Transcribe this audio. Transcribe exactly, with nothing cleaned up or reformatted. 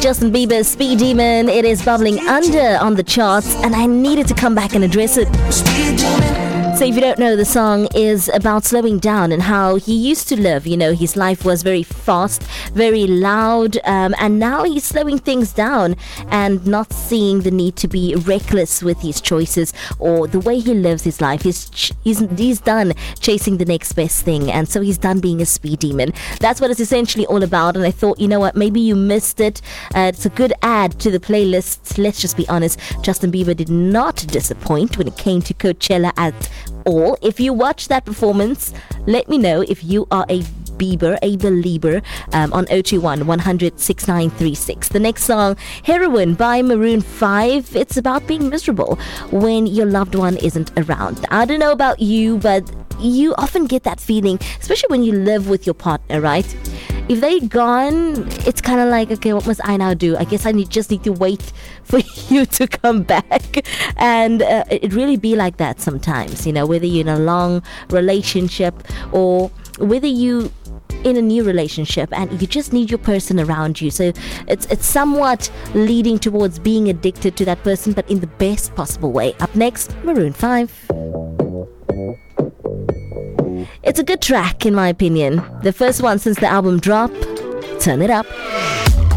Justin Bieber's Speed Demon. It is bubbling under on the charts, and I needed to come back and address it. So if you don't know, the song is about slowing down and how he used to live. You know, his life was very fast, very loud, um, and now he's slowing things down and not seeing the need to be reckless with his choices or the way he lives his life. He's, ch- he's, he's done chasing the next best thing, and so he's done being a speed demon. That's what it's essentially all about, and I thought, you know what, maybe you missed it. Uh, it's a good add to the playlist. Let's just be honest, Justin Bieber did not disappoint when it came to Coachella at all. If you watch that performance, let me know if you are a Bieber, a believer, um, on zero two one, one hundred, sixty-nine thirty-six. The next song, Heroin by Maroon five. It's about being miserable when your loved one isn't around. I don't know about you, but you often get that feeling, especially when you live with your partner, right? If they're gone, it's kind of like, okay, what must I now do? I guess I need, just need to wait for you to come back. And uh, it really be like that sometimes, you know, whether you're in a long relationship or whether you in a new relationship and you just need your person around you. So it's it's somewhat leading towards being addicted to that person, but in the best possible way. Up next, Maroon five. It's a good track, in my opinion. The first one since the album drop. Turn it up.